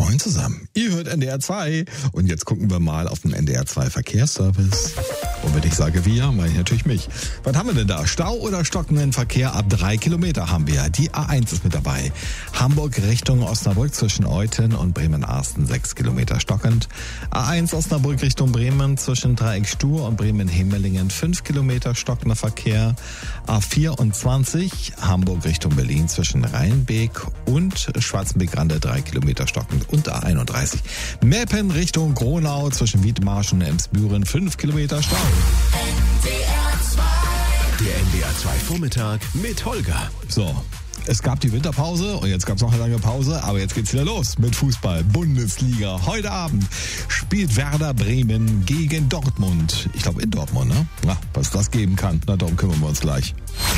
Moin zusammen, ihr hört NDR 2 und jetzt gucken wir mal auf den NDR 2 Verkehrsservice. Und wenn ich sage wir, meine ich natürlich mich. Was haben wir denn da? Stau oder stockenden Verkehr ab 3 Kilometer haben wir. Die A1 ist mit dabei. Hamburg Richtung Osnabrück zwischen Euthen und Bremen-Arsten 6 Kilometer stockend. A1 Osnabrück Richtung Bremen zwischen Dreieck Stur und Bremen-Hemelingen 5 Kilometer stockender Verkehr. A24 Hamburg Richtung Berlin zwischen Rheinbeek und Schwarzenbeck-Rande 3 Kilometer stockend. Und A31 Meppen Richtung Gronau zwischen Wiedmarsch und Emsbüren 5 Kilometer Stau. Der NDR 2 Vormittag mit Holger. So, es gab die Winterpause und jetzt gab es noch eine lange Pause, aber jetzt geht's wieder los mit Fußball. Bundesliga. Heute Abend spielt Werder Bremen gegen Dortmund. Ich glaube in Dortmund, ne? Na, was das geben kann, na darum kümmern wir uns gleich.